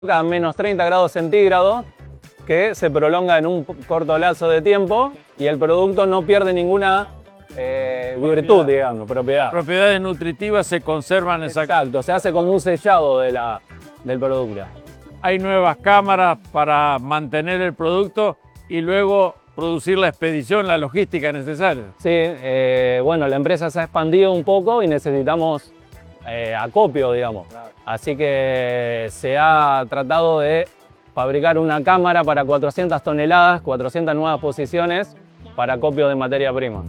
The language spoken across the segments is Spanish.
a menos 30 grados centígrados, que se prolonga en un corto lapso de tiempo y el producto no pierde ninguna virtud, digamos, propiedad. Propiedades nutritivas se conservan exactamente. Exacto, se hace con un sellado del producto. Hay nuevas cámaras para mantener el producto y luego producir la expedición, la logística necesaria. Sí, bueno, la empresa se ha expandido un poco y necesitamos acopio, digamos. Así que se ha tratado de fabricar una cámara para 400 toneladas, 400 nuevas posiciones para acopio de materia prima.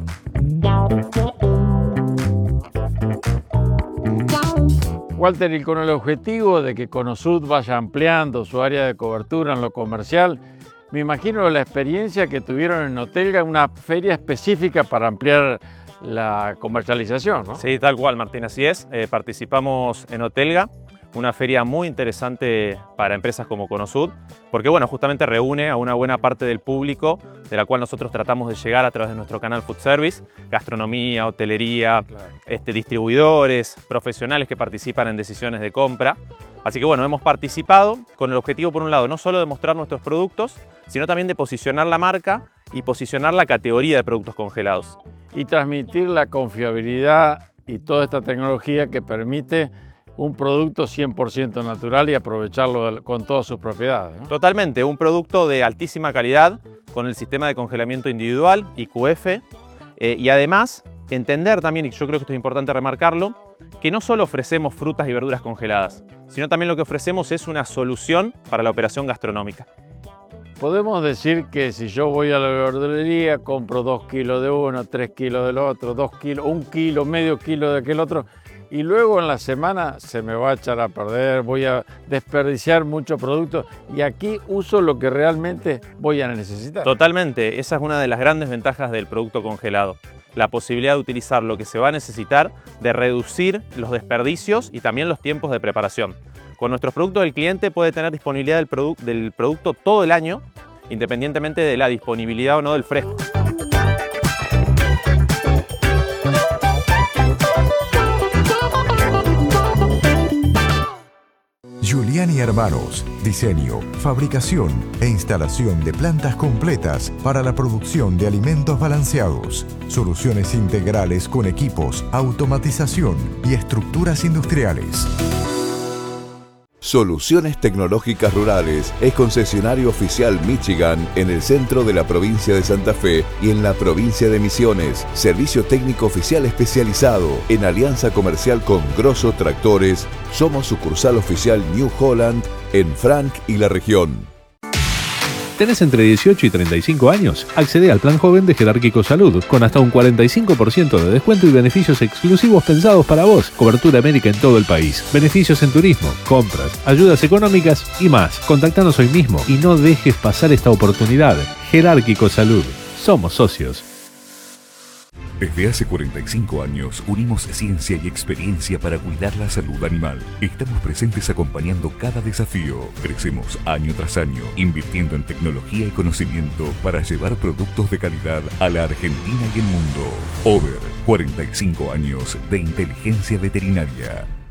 Walter, y con el objetivo de que Conosud vaya ampliando su área de cobertura en lo comercial, me imagino la experiencia que tuvieron en Notelga, una feria específica para ampliar la comercialización, ¿no? Sí, tal cual, Martín, así es. Participamos en Notelga, una feria muy interesante para empresas como Conosud, porque bueno, justamente reúne a una buena parte del público de la cual nosotros tratamos de llegar a través de nuestro canal Food Service, gastronomía, hotelería, distribuidores, profesionales que participan en decisiones de compra. Así que bueno, hemos participado con el objetivo, por un lado, no solo de mostrar nuestros productos, sino también de posicionar la marca y posicionar la categoría de productos congelados. Y transmitir la confiabilidad y toda esta tecnología que permite un producto 100% natural y aprovecharlo con todas sus propiedades, ¿no? Totalmente, un producto de altísima calidad con el sistema de congelamiento individual, IQF, y además entender también, y yo creo que esto es importante remarcarlo, que no solo ofrecemos frutas y verduras congeladas, sino también lo que ofrecemos es una solución para la operación gastronómica. Podemos decir que si yo voy a la verdulería, compro 2 kilos de uno, 3 kilos del otro, 2 kilos, 1 kilo, medio kilo de aquel otro, y luego en la semana se me va a echar a perder, voy a desperdiciar mucho producto y aquí uso lo que realmente voy a necesitar. Totalmente, esa es una de las grandes ventajas del producto congelado. La posibilidad de utilizar lo que se va a necesitar, de reducir los desperdicios y también los tiempos de preparación. Con nuestros productos el cliente puede tener disponibilidad del producto todo el año, independientemente de la disponibilidad o no del fresco. Giuliani Hermanos, diseño, fabricación e instalación de plantas completas para la producción de alimentos balanceados, soluciones integrales con equipos, automatización y estructuras industriales. Soluciones Tecnológicas Rurales es concesionario oficial Michigan en el centro de la provincia de Santa Fe y en la provincia de Misiones. Servicio técnico oficial especializado en alianza comercial con Grosso Tractores. Somos sucursal oficial New Holland en Frank y la región. ¿Tenés entre 18 y 35 años? Accede al Plan Joven de Jerárquico Salud, con hasta un 45% de descuento y beneficios exclusivos pensados para vos. Cobertura médica en todo el país. Beneficios en turismo, compras, ayudas económicas y más. Contactanos hoy mismo y no dejes pasar esta oportunidad. Jerárquico Salud. Somos socios. Desde hace 45 años unimos ciencia y experiencia para cuidar la salud animal. Estamos presentes acompañando cada desafío. Crecemos año tras año, invirtiendo en tecnología y conocimiento para llevar productos de calidad a la Argentina y el mundo. Over 45 años de inteligencia veterinaria.